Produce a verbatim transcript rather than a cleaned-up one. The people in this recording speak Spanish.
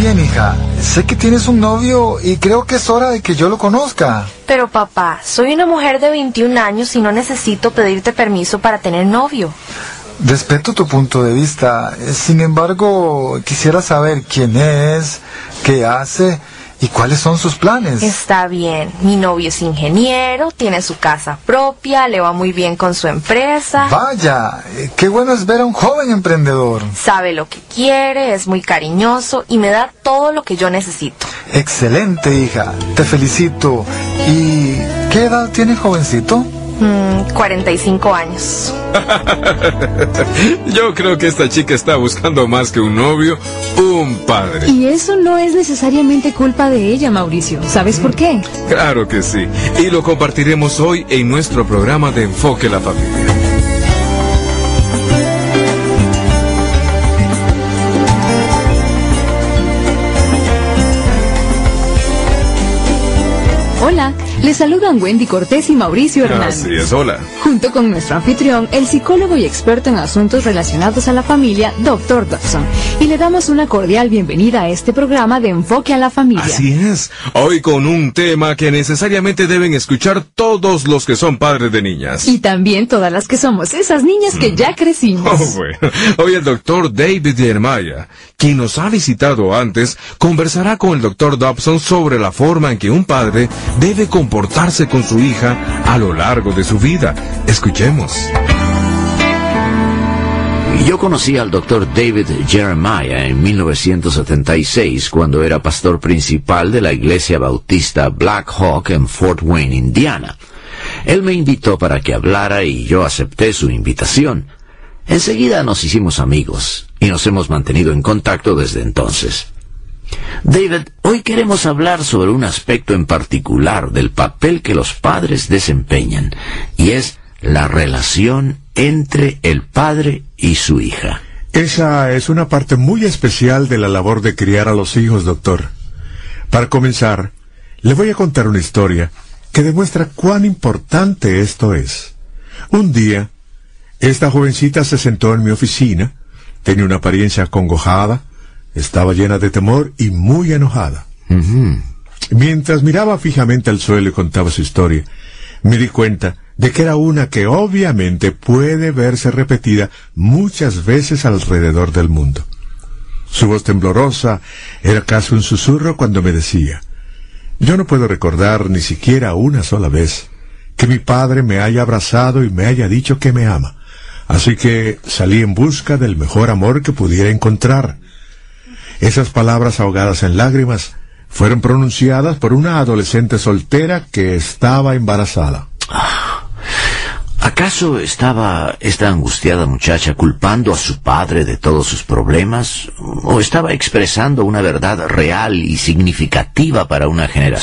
bien, hija. Sé que tienes un novio y creo que es hora de que yo lo conozca. Pero papá, soy una mujer de veintiún años y no necesito pedirte permiso para tener novio. Respeto tu punto de vista. Sin embargo, quisiera saber quién es, qué hace y cuáles son sus planes. Está bien. Mi novio es ingeniero, tiene su casa propia, le va muy bien con su empresa. Vaya, qué bueno es ver a un joven emprendedor. Sabe lo que quiere, es muy cariñoso y me da todo lo que yo necesito. Excelente, hija. Te felicito. ¿Y qué edad tiene el jovencito? Mm, cuarenta y cinco años. Yo creo que esta chica está buscando más que un novio, un padre. Y eso no es necesariamente culpa de ella, Mauricio. ¿Sabes por qué? Claro que sí. Y lo compartiremos hoy en nuestro programa de Enfoque a la Familia. Hola, les saludan Wendy Cortés y Mauricio Hernández. Así es, hola. Junto con nuestro anfitrión, el psicólogo y experto en asuntos relacionados a la familia, doctor Dobson. Y le damos una cordial bienvenida a este programa de Enfoque a la Familia. Así es. Hoy con un tema que necesariamente deben escuchar todos los que son padres de niñas. Y también todas las que somos esas niñas que mm. ya crecimos. Oh, bueno. Hoy el doctor David Jeremiah, quien nos ha visitado antes, conversará con el doctor Dobson sobre la forma en que un padre debe comportarse con su hija a lo largo de su vida. Escuchemos. Yo conocí al doctor David Jeremiah en mil novecientos setenta y seis cuando era pastor principal de la iglesia bautista Black Hawk en Fort Wayne, Indiana. Él me invitó para que hablara y yo acepté su invitación. Enseguida nos hicimos amigos y nos hemos mantenido en contacto desde entonces. David, hoy queremos hablar sobre un aspecto en particular del papel que los padres desempeñan, y es la relación entre el padre y su hija. Esa es una parte muy especial de la labor de criar a los hijos, doctor. Para comenzar, le voy a contar una historia que demuestra cuán importante esto es. Un día, esta jovencita se sentó en mi oficina, tenía una apariencia acongojada, estaba llena de temor y muy enojada. Uh-huh. Mientras miraba fijamente al suelo y contaba su historia, me di cuenta de que era una que obviamente puede verse repetida muchas veces alrededor del mundo. Su voz temblorosa era casi un susurro cuando me decía: yo no puedo recordar ni siquiera una sola vez que mi padre me haya abrazado y me haya dicho que me ama, así que salí en busca del mejor amor que pudiera encontrar. Esas palabras ahogadas en lágrimas fueron pronunciadas por una adolescente soltera que estaba embarazada. ¿Acaso estaba esta angustiada muchacha culpando a su padre de todos sus problemas? ¿O estaba expresando una verdad real y significativa para una generación?